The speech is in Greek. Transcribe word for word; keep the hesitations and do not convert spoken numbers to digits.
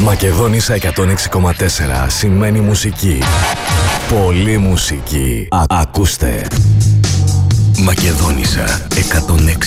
Μακεδόνισσα εκατόν έξι κόμμα τέσσερα σημαίνει μουσική. Πολύ μουσική. Α, ακούστε. Μακεδόνισσα εκατόν έξι.